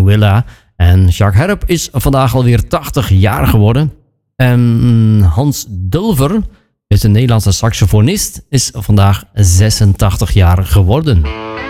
Willa. En Jacques Herp is vandaag alweer 80 jaar geworden. En Hans Dulver is een Nederlandse saxofonist, is vandaag 86 jaar geworden.